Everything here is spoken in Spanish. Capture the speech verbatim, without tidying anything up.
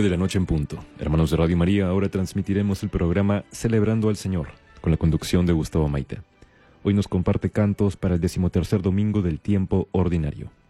de la noche en punto. Hermanos de Radio María, ahora transmitiremos el programa Celebrando al Señor, con la conducción de Gustavo Maita. Hoy nos comparte cantos para el decimotercer domingo del tiempo ordinario.